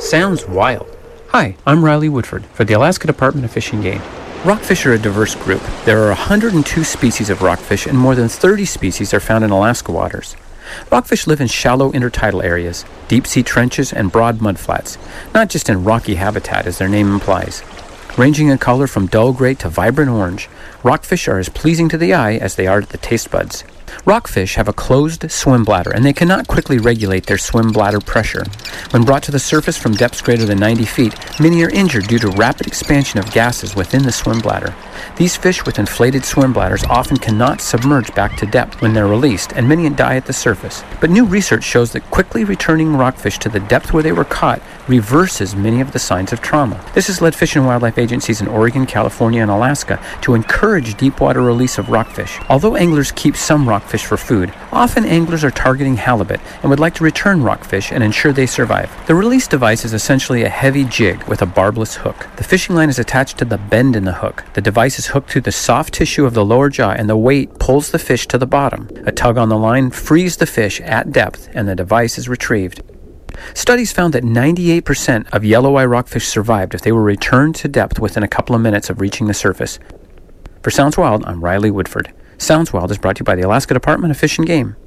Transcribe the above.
Sounds wild. Hi, I'm Riley Woodford for the Alaska Department of Fish and Game. Rockfish are a diverse group. There are 102 species of rockfish, and more than 30 species are found in Alaska waters. Rockfish live in shallow intertidal areas, deep-sea trenches, and broad mudflats, not just in rocky habitat as their name implies. Ranging in color from dull gray to vibrant orange, rockfish are as pleasing to the eye as they are to the taste buds. Rockfish have a closed swim bladder, and they cannot quickly regulate their swim bladder pressure. When brought to the surface from depths greater than 90 feet, many are injured due to rapid expansion of gases within the swim bladder. These fish with inflated swim bladders often cannot submerge back to depth when they're released, and many die at the surface. But new research shows that quickly returning rockfish to the depth where they were caught reverses many of the signs of trauma. This has led Fish and Wildlife agencies in Oregon, California, and Alaska to encourage deep water release of rockfish. Although anglers keep some rockfish for food, often anglers are targeting halibut and would like to return rockfish and ensure they survive. The release device is essentially a heavy jig with a barbless hook. The fishing line is attached to the bend in the hook. The device is hooked through the soft tissue of the lower jaw, and the weight pulls the fish to the bottom. A tug on the line frees the fish at depth, and the device is retrieved. Studies found that 98% of yellow eye rockfish survived if they were returned to depth within a couple of minutes of reaching the surface. For Sounds Wild, I'm Riley Woodford. Sounds Wild is brought to you by the Alaska Department of Fish and Game.